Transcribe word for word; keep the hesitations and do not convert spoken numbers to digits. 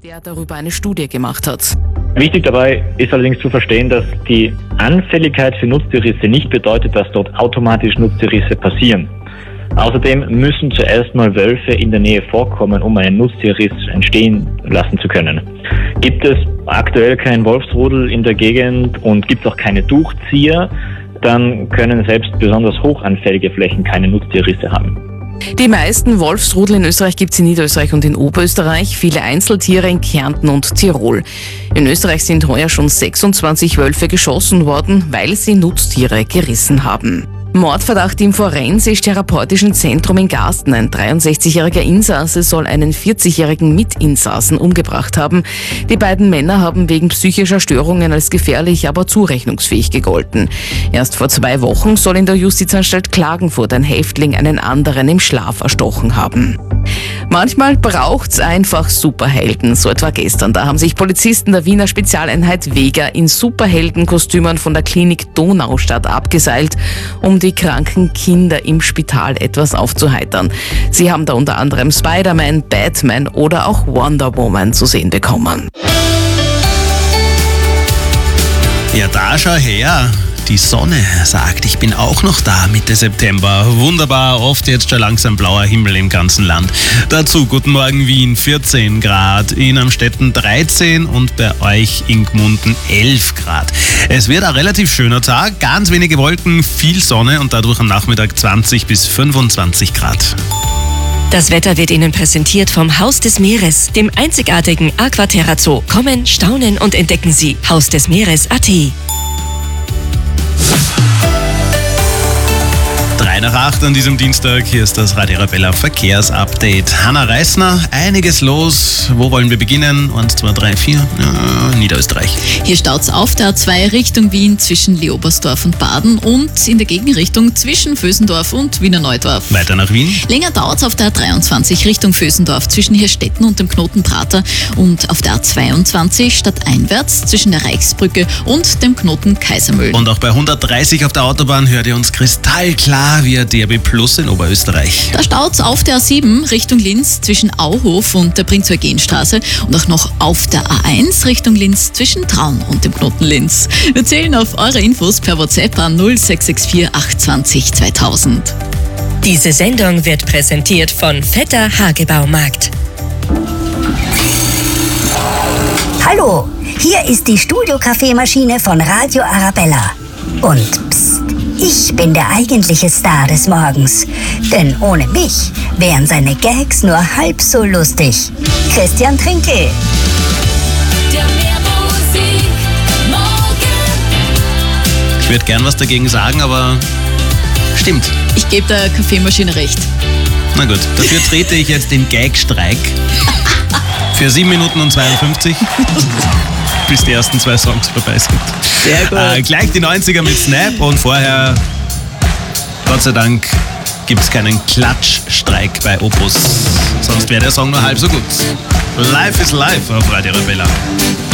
der darüber eine Studie gemacht hat. Wichtig dabei ist allerdings zu verstehen, dass die Anfälligkeit für Nutztierrisse nicht bedeutet, dass dort automatisch Nutztierrisse passieren. Außerdem müssen zuerst mal Wölfe in der Nähe vorkommen, um einen Nutztierriss entstehen lassen zu können. Gibt es aktuell kein Wolfsrudel in der Gegend und gibt es auch keine Durchzieher, dann können selbst besonders hochanfällige Flächen keine Nutztierrisse haben. Die meisten Wolfsrudel in Österreich gibt es in Niederösterreich und in Oberösterreich, viele Einzeltiere in Kärnten und Tirol. In Österreich sind heuer schon sechsundzwanzig Wölfe geschossen worden, weil sie Nutztiere gerissen haben. Mordverdacht im Forensisch-Therapeutischen Zentrum in Garsten. Ein dreiundsechzigjähriger Insasse soll einen vierzigjährigen Mitinsassen umgebracht haben. Die beiden Männer haben wegen psychischer Störungen als gefährlich, aber zurechnungsfähig gegolten. Erst vor zwei Wochen soll in der Justizanstalt Klagenfurt ein Häftling einen anderen im Schlaf erstochen haben. Manchmal braucht's einfach Superhelden, so etwa gestern. Da haben sich Polizisten der Wiener Spezialeinheit Vega in Superheldenkostümen von der Klinik Donaustadt abgeseilt, um die kranken Kinder im Spital etwas aufzuheitern. Sie haben da unter anderem Spider-Man, Batman oder auch Wonder Woman zu sehen bekommen. Ja, da schau her. Die Sonne sagt, ich bin auch noch da, Mitte September. Wunderbar, oft jetzt schon langsam blauer Himmel im ganzen Land. Dazu guten Morgen Wien, vierzehn Grad, in Amstetten dreizehn und bei euch in Gmunden elf Grad. Es wird ein relativ schöner Tag, ganz wenige Wolken, viel Sonne und dadurch am Nachmittag zwanzig bis fünfundzwanzig Grad. Das Wetter wird Ihnen präsentiert vom Haus des Meeres, dem einzigartigen Aquaterra Zoo. Kommen, staunen und entdecken Sie Haus des Meeres Punkt a t. Drei nach acht an diesem Dienstag, hier ist das Radio Arabella Verkehrsupdate. Hanna Reisner, einiges los. Wo wollen wir beginnen? Eins, zwei, drei, vier. Ja, Niederösterreich. Hier staut's auf der A zwei Richtung Wien zwischen Leobersdorf und Baden und in der Gegenrichtung zwischen Vösendorf und Wiener Neudorf. Weiter nach Wien. Länger dauert's auf der A dreiundzwanzig Richtung Vösendorf zwischen Hirstetten und dem Knoten Prater und auf der A zweiundzwanzig stadteinwärts zwischen der Reichsbrücke und dem Knoten Kaisermühlen. Und auch bei hundertdreißig auf der Autobahn hört ihr uns kristallklar via D A B Plus in Oberösterreich. Da staut's auf der A sieben Richtung Linz zwischen Auhof und der Prinz-Eugen-Straße und auch noch auf der A eins Richtung Linz zwischen Traun und dem Knoten Linz. Wir zählen auf eure Infos per WhatsApp an null sechs sechs vier acht zwei null zweitausend. Diese Sendung wird präsentiert von Vetter Hagebaumarkt. Hallo, hier ist die Studio-Kaffeemaschine von Radio Arabella. Und psst, ich bin der eigentliche Star des Morgens. Denn ohne mich wären seine Gags nur halb so lustig. Christian Trinkel. Ich würde gern was dagegen sagen, aber stimmt. Ich gebe der Kaffeemaschine recht. Na gut, dafür trete ich jetzt den Gagstreik für sieben Minuten und zweiundfünfzig, bis die ersten zwei Songs vorbei sind. Sehr gut. Äh, gleich die neunziger mit Snap und vorher, Gott sei Dank, gibt es keinen Klatschstreik bei Opus. Sonst wäre der Song nur halb so gut. Life is Life auf Radio Arabella.